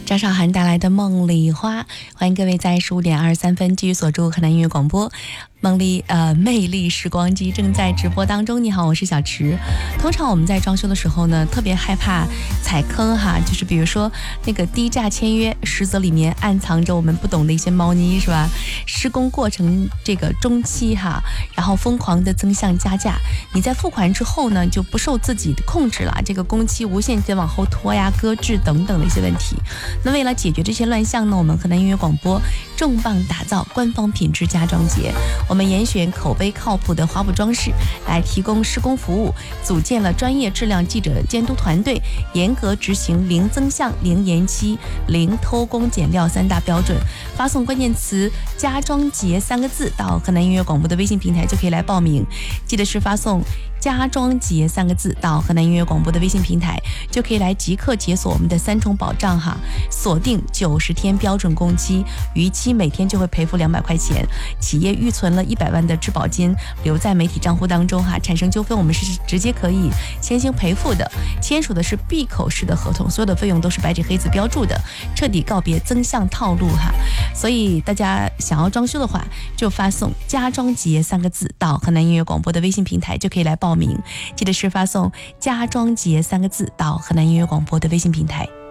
张韶涵带来的《梦里花》，欢迎各位在15点23分继续锁住河南音乐广播。魅力时光机正在直播当中。你好，我是小池。通常我们在装修的时候呢，特别害怕踩坑哈，就是比如说那个低价签约，实则里面暗藏着我们不懂的一些猫腻，是吧？施工过程这个中期哈，然后疯狂的增项加价，你在付款之后呢，就不受自己的控制了，这个工期无限期往后拖呀、搁置等等的一些问题。那为了解决这些乱象呢，我们河南音乐广播重磅打造官方品质家装节。我们严选口碑靠谱的华补装饰来提供施工服务，组建了专业质量记者监督团队，严格执行零增项、零延期、零偷工减料3大标准。发送关键词“家装节”3个字到河南音乐广播的微信平台就可以来报名。记得是发送家装节3个字到河南音乐广播的微信平台，就可以来即刻解锁我们的3重保障哈，锁定90天标准工期，逾期每天就会赔付200块钱。企业预存了100万的质保金留在媒体账户当中哈，产生纠纷我们是直接可以先行赔付的。签署的是闭口式的合同，所有的费用都是白纸黑字标注的，彻底告别增项套路哈。所以大家想要装修的话，就发送家装节3个字到河南音乐广播的微信平台就可以来报名。记得是发送家装节3个字到河南音乐广播的微信平台。